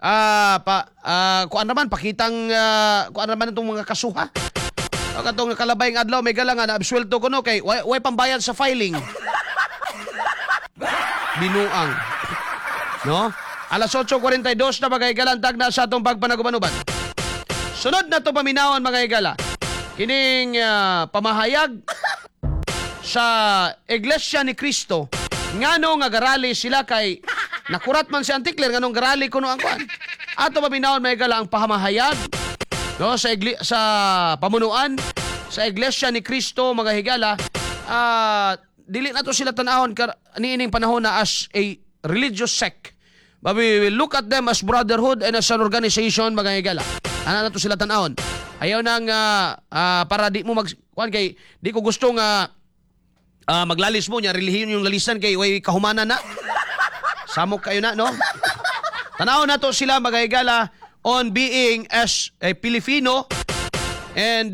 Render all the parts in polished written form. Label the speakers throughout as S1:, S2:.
S1: kuan naman pakitang kuan naman itong mga kasuha. Katong kalabay ng adlaw may gala nga naabsuelto ko no kay way pambayad sa filing. Binuang. No? Alas 8:42 na mga higala ang tagna sa atong pagpanagubanuban. Sunod na to paminawon mga higala. Kining pamahayag sa Iglesia ni Cristo ngano nga garali sila kay nakurat man si Antikler nganong garali kuno ang kuan. Ato paminawon mga higala ang pahamahayag no sa pamunuan sa Iglesia ni Cristo mga higala. Dili na to sila tanahon niining panahon na as a religious sect. But we will look at them as brotherhood and as an organization mga higala. Ano na to sila tanahon. Ayaw nang para di mo kuan kay di ko gusto nga maglalis mo niya relihiyon yung lalisan kay way kahumanan na. Samok kayo na no. Tanahon na to sila mga higala on being as a Filipino and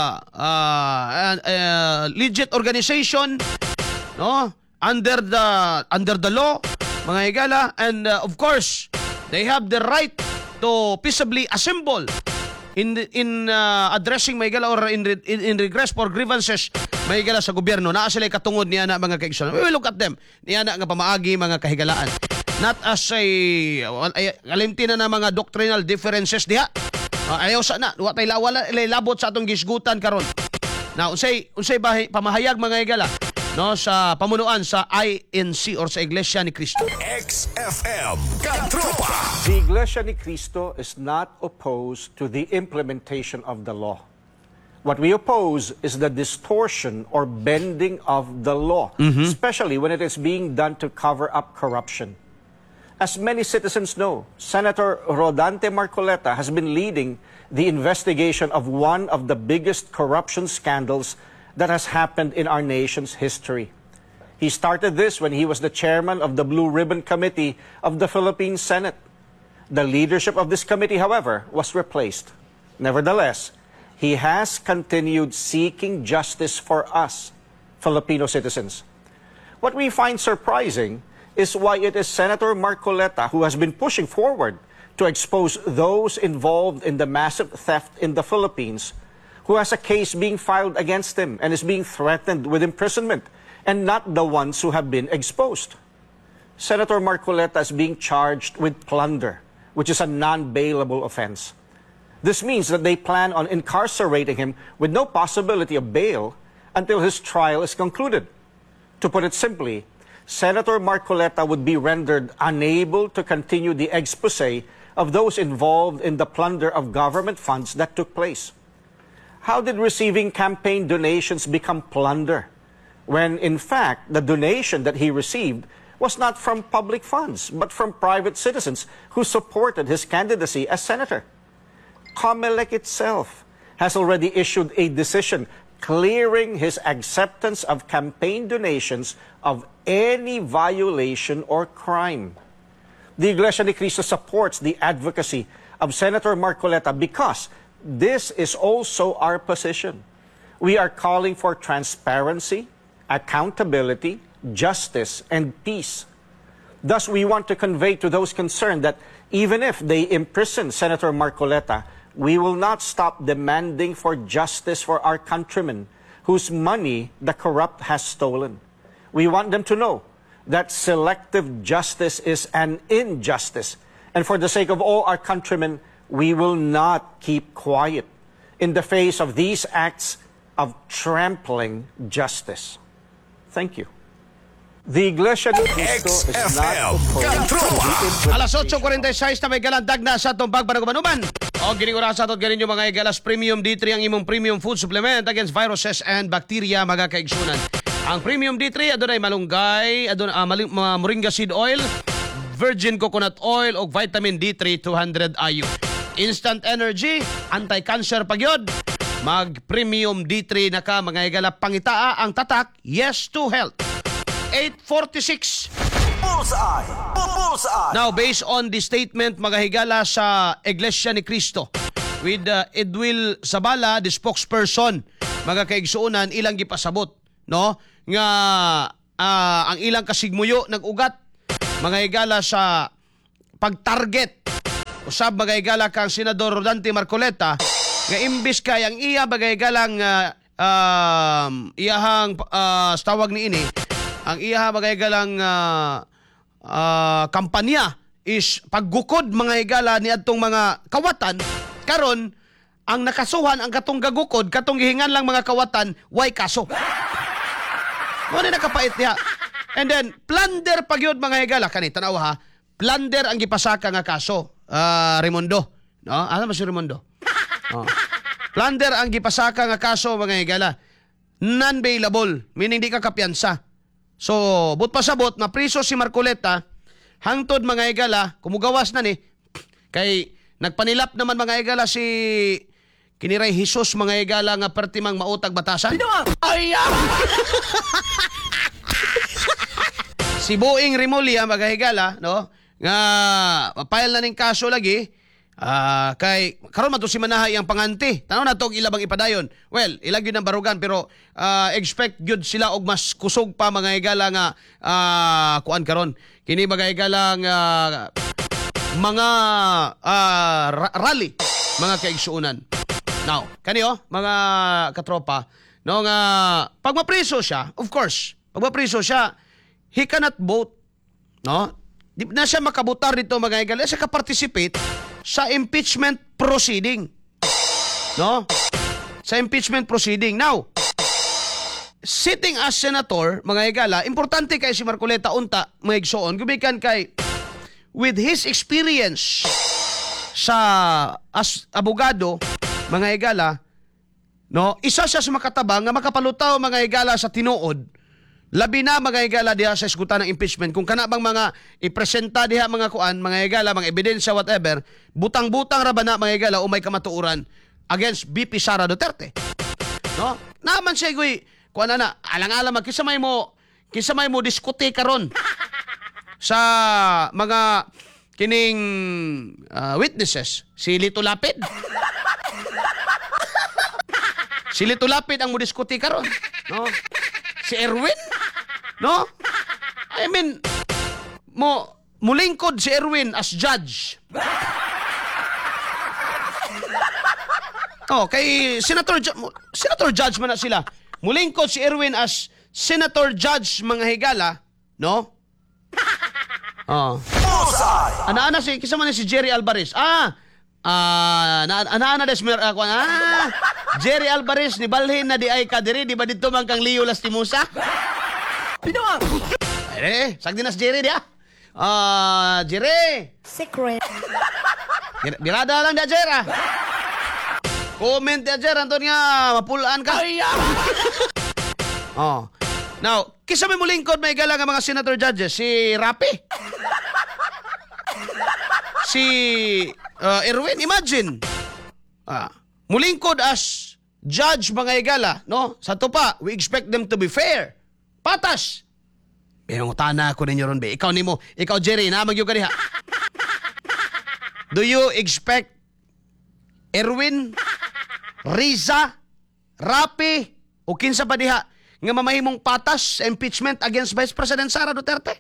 S1: legit organization no under the law mga higala and of course they have the right to peaceably assemble in addressing mga higala or in regress for grievances mga higala sa gobyerno. Naa sila katungod niya na mga kaigsoon. We will look at them niya na nga pamaagi mga kahigalaan, not as a kalimtina na mga doctrinal differences diha. Ayaw sa na wala labot sa atong gisgutan karon. Na unsay pamahayag mga higala no sa pamunuan sa INC or sa Iglesia ni Cristo.
S2: XFM Katropa.
S3: The Iglesia ni Cristo is not opposed to the implementation of the law. What we oppose is the distortion or bending of the law, especially when it is being done to cover up corruption. As many citizens know, Senator Rodante Marcoleta has been leading the investigation of one of the biggest corruption scandals that has happened in our nation's history. He started this when he was the chairman of the Blue Ribbon Committee of the Philippine Senate. The leadership of this committee, however, was replaced. Nevertheless, he has continued seeking justice for us, Filipino citizens. What we find surprising is why it is Senator Marcoleta who has been pushing forward to expose those involved in the massive theft in the Philippines, who has a case being filed against him and is being threatened with imprisonment, and not the ones who have been exposed. Senator Marcoleta is being charged with plunder, which is a non-bailable offense. This means that they plan on incarcerating him with no possibility of bail until his trial is concluded. To put it simply, Senator Marcoleta would be rendered unable to continue the expose of those involved in the plunder of government funds that took place. How did receiving campaign donations become plunder, when in fact the donation that he received was not from public funds, but from private citizens who supported his candidacy as senator? COMELEC itself has already issued a decision clearing his acceptance of campaign donations of any violation or crime. The Iglesia ni Cristo supports the advocacy of Senator Marcoleta because this is also our position. We are calling for transparency, accountability, justice, and peace. Thus, we want to convey to those concerned that even if they imprison Senator Marcoleta, we will not stop demanding for justice for our countrymen whose money the corrupt has stolen. We want them to know that selective justice is an injustice. And for the sake of all our countrymen, we will not keep quiet in the face of these acts of trampling justice. Thank you. The Iglesia ni Cristo is not opposed to the
S1: Alas 8:46 na may galandag na sa itong pagpanagumanuman. O ginigura sa atot ganin yung mga igalas Premium D3 ang imong premium food supplement against viruses and bacteria mga kaigsunan. Ang Premium D3 adunay malunggay, adunay moringa seed oil, virgin coconut oil o vitamin D3 200 IU. Instant energy, anti-cancer pagyod. Mag Premium D3 na ka mga igala pangitaa ang tatak, yes to health. 8:46.
S2: Bullseye! Bullseye!
S1: Now, based on the statement mga higala sa Iglesia ni Cristo with Edwil Sabala, the spokesperson, mga kaigsuunan, ilang gipasabot, no? Nga ang ilang kasigmuyo nag-ugat mga higala sa pag-target usab magay-gala kang Senador Rodante Marcoleta nga imbis kay ang iya bagay-galang iyahang tawag ni ini, ang iya bagay-galang kampanya is paggukod mga higala ni adtong mga kawatan, karon ang nakasuhan ang katong gagukod, katong gihingan lang mga kawatan, way kaso. Mo ni nakapait niya. And then plunder pagyud mga higala kani tanaw ha. Plunder ang gipasaka nga kaso. Raimundo, no? Ano ba si Raimundo? Oh. Plunder ang gipasaka nga kaso mga higala. Non-bailable, meaning di ka kapiyansa. So, but pasabot na priso si Marcoleta, hangtod mga higala, kumugawas na ni kay nagpanilap naman mga higala si kiniray Jesus mga higala nga pertimang mautag batasan. Ay! Si Boeing Rimulya mga higala, no? Nga mapile na ning kaso lagi. Kay karon man to si Manahay ang panganti. Tanaw na to og ilabang ipadayon. Well, ilag yun ang barugan pero expect gyud sila og mas kusog pa mga higala nga kuan karon. Kini mga higala nga mga rally, mga kaigsuunan. Now, kaniyo mga katropa, no nga pag mapriso siya, of course, pag mapriso siya, he cannot vote, no? Di na siya makabutar dito mga higala, siya ka-participate sa impeachment proceeding. No? Sa impeachment proceeding. Now, sitting as senator, mga higala, importante kay si Marcoleta unta, mga igsoon, gumikan kay with his experience sa as abogado, mga higala, no, isa siya sa makatabang nga makapalutaw mga higala sa tinuod. Labi na mga higala diha sa isgutan ng impeachment. Kung kana bang mga ipresenta diha mga kuan, mga higala, mga ebidensya, whatever, butang-butang ra ba na mga higala o may kamatuuran against VP Sara Duterte. No? Naman siya goy, kuan na, alang-alang kisa may mo diskute karon sa mga kining witnesses. Si Lito Lapid. Si Lito Lapid ang mo diskute karon, no? Si Erwin, no? I mean, mulingkod si Erwin as judge. Oh, kay Senator Judge man na sila. Mulingkod si Erwin as Senator Judge mga higala, no? Oh. Ana si kisa man si Jerry Alvarez. Ana des Jerry Alvarez ni balhin na di ay kadiri, di ba dito man kang Leo Lastimosa? Pinawa. Sagdi na si Jerry dia. Jerry.
S4: Secret.
S1: Birada lang dia Jerry. Comment dia Jerry anton nga mapulaan ka. Oh. Now, kisa may mulingkod may gala nga mga senator judges si Rapi. Si Erwin, imagine. Mulingkod as judge mga higala, no? Sa to pa, we expect them to be fair. Patas. Pero utana ako ninyo ron, be. Ikaw Jerry, namag yung kaniha. Do you expect Erwin, Riza, Rapi, o kinsa pa diha nga mamahimong patas sa impeachment against Vice President Sara Duterte?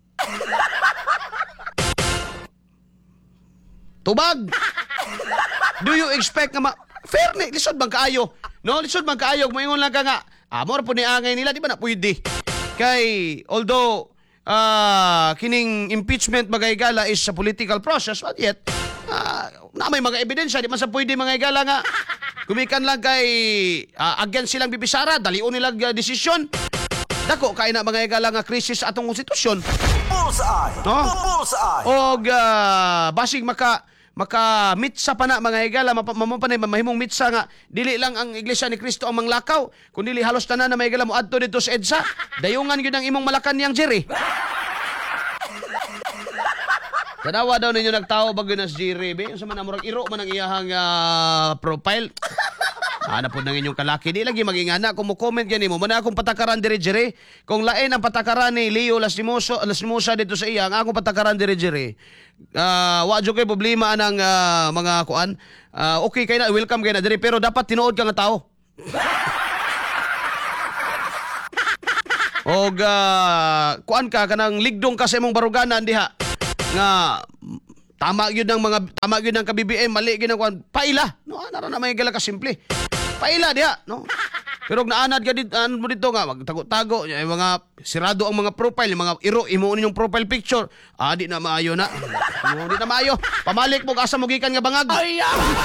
S1: Tubag. Do you expect nga fair ni lisod bang kaayo? No, lisod bang kaayo moingon lang ka nga. Amor po ni angay nila di ba na pwede. Kay although kining impeachment mga higala is a political process, but yet na may mga ebidensya di man sa pwede mga higala nga gumikan lang kay against silang bibisara, dalion nilang desisyon. Dako kay na mga higala nga krisis atong konstitusyon.
S2: Bullseye.
S1: No?
S2: Bullseye.
S1: Og basig maka mitsa pa na mga higala mamupanay mahimong mitsa nga dili lang ang Iglesia ni Cristo ang manglakaw kundi halos tanan na mga higala mo adto dito sa EDSA. Dayungan gyud ang imong malakan niyang Jerry. Kadawa daw ninyo nagtao bago na si Jerry be unsa man amurag iro man ang iyahang profile. Ana po nang inyong kalaki. Di lagi magingana kung mo-comment yan mo. Muna akong patakaran dire-dire. Kung lain ang patakaran ni Leo Lastimosa dito sa iya, ang akong patakaran dire-dire. Wadyo kayo problema ng mga kuan. Okay kayo na, welcome kayo na dire. Pero dapat tinuod ka nga tao. Og kuan ka, kanang ligdong ka sa imong baruganan diha. Nga tama yun ng ka-BBM, mali yun ng kwan, paila. No, ana ra na may gala ka simple. Paila diha, no. Pero kung naanad ka dito, ano mo dito nga, magtago-tago, yung mga sirado ang mga profile, yung mga iro, imuunin yung profile picture. Di na maayo na. Di na maayo. Pamalik mo, asa mo gikan nga bangag. Ay,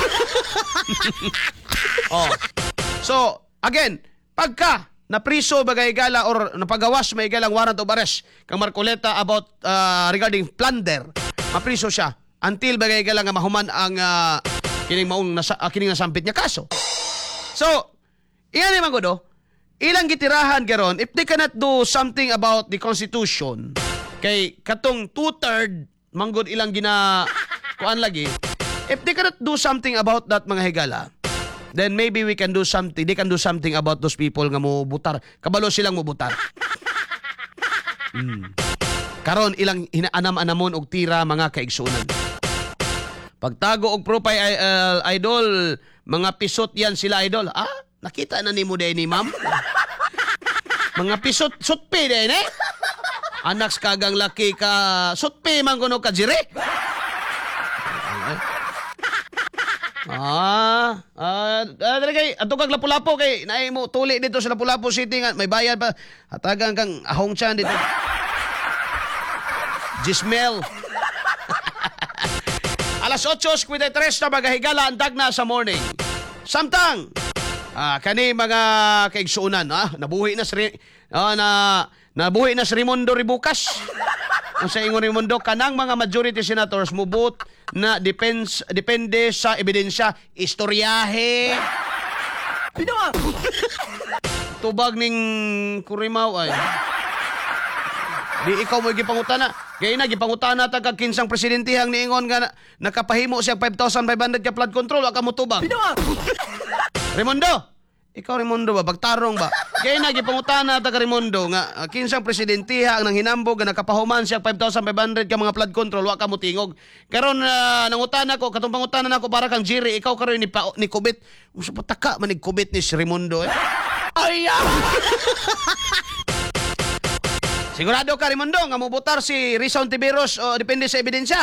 S1: oh. So, again, pagka napriso bagay gala or napagawas may galang warrant of arrest kang Marcoleta about regarding plunder, mapriso siya until bagay gala nga mahuman ang kining nasampit niya kaso. So, iyan naman ko do, ilang gitirahan karon if they cannot do something about the Constitution, kay katong 2/3 manggod ilang kuan lagi, if they cannot do something about that mga higala, then maybe we can do something, they can do something about those people nga mo butar. Kabalo silang mo butar. Karon ilang hinaanam-anamon og tira mga kaigsunan. Pagtago og profile idol, mga pisot yan sila idol. Nakita na ni mo day ni ma'am. Mga pisot sutpi day ni. Anak kagang laki ka sutpi man kuno ka jire. Dali kay ato kag Lapu-Lapu kay naay mo tuli dito sa Lapu-Lapu City nga may bayad pa. Hatagan kang ahong chan dito. Gismel. Alas 8:53 na magahigala ang tagna sa morning. Samtang kani mga kaigsuunan, nabuhi na nabuhi na si Raimundo Ribukas. Ang sa ingon Raimundo, kanang mga majority senators mubot na depende sa ebidensya, istoryahe. Tubag ning Kurimaw ay. Di ikaw mo gipangutana. Kaya na gipangutana ta kag kinsang presidente hang niingon nga nakapahimo siya 5,500 ka flood control wa ka mo tubag. Raimundo, ikaw Raimundo ba bagtarong ba? Kaya na gipangutana ta ka Raimundo nga kinsang presidente ang nang hinambog nga nakapahuman siya 5,500 ka mga flood control wa ka mo tingog. Karon nangutana ko katong pangutana nako para kang Jerry, ikaw karon ni Kubit. Usa pataka man ni Kubit ni si Raimundo eh. Ay! Sigurado ka, Raimundo, nga mubutar si Rizon Tiberos o depende sa ebidensya?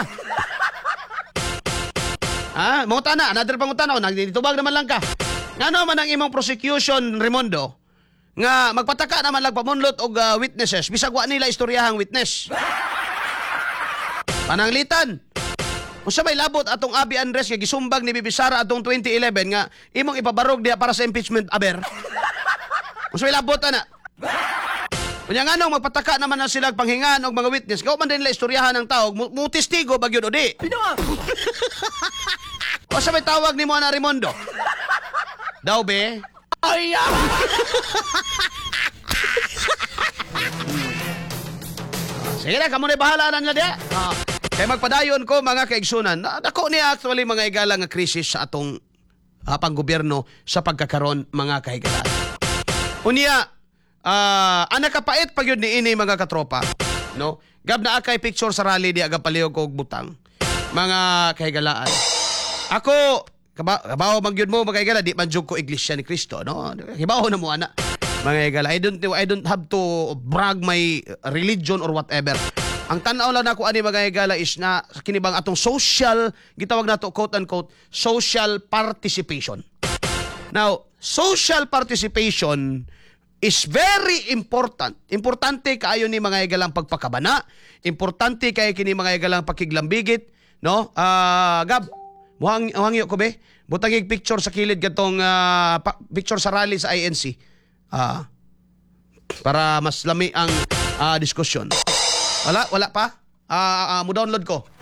S1: Mangutana, another pangutana, nagtitubag naman lang ka. Ano man ang imong prosecution, Raimundo, nga magpataka naman lang pamunlot og witnesses, bisag wa nila istoryahang witness. Pananglitan. Unsa may labot atong Abi Andres nga gisumbag ni Bibi Sara atong 2011 nga imong ipabarog diha para sa impeachment aber? Unsa may labot ana? Kunya nga nung magpataka naman na sila panghingaan og mga witness, gaw man din nila istoryahan ng tao, mo testigo bagyod o di. O sa may tawag ni mo na Raimundo? Daw be? Ay! Sige na, kamo na bahala na nila diya. Kaya magpadayon ko mga kaigsunan. Dako niya actually mga higala nga krisis sa atong panggobyerno sa pagkakaroon mga kahigala. Unya, nakapait pag yun ni ini mga katropa, no? Gab na akay picture sa rally di aga palihog og butang. Mga kahigalaan. Ako kabaw magyud mo mga kahigala di man jud ko iglesia ni Kristo, no? Hibaw na mo ana. Mga kahigala, I don't have to brag my religion or whatever. Ang tanaw lang nako ani mga kahigala is na kinibang atong social, gitawag nato quote unquote social participation. Now, social participation is very important. Importante kaayo ni mga igalang pagpakabana. Importante kay kini mga igalang pakiglambigit, no? Gab, muhangyo ko be. Butangig picture sa kilid gatong picture sa rally sa INC. Para mas lami ang diskusyon. Wala pa? Mo download ko.